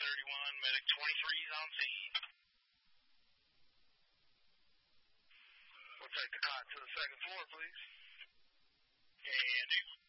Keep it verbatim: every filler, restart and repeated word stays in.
thirty-one, medic twenty-three is on scene. We'll take the cot to the second floor, please. And